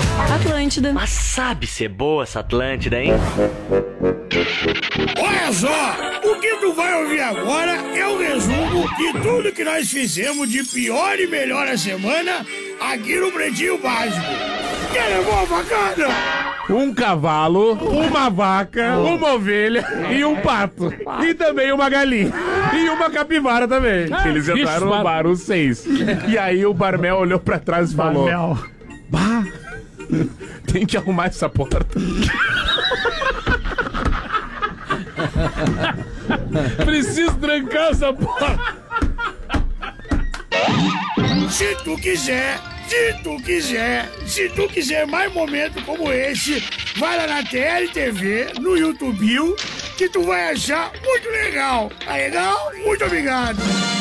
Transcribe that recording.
Atlântida. Mas sabe ser boa essa Atlântida, hein? Olha só, o que tu vai ouvir agora é um resumo de tudo que nós fizemos de pior e melhor a semana aqui no Pretinho Básico. Quer levar a facada? Um cavalo, uma vaca, uma ovelha e um pato. E também uma galinha. E uma capivara também. Eles entraram no bar, os 6. E aí o Barmel olhou pra trás e falou: Bah, tem que arrumar essa porta. Preciso trancar essa porta. Se tu quiser mais momentos como esse, vai lá na TLTV, no YouTube, que tu vai achar muito legal. Tá legal? Muito obrigado.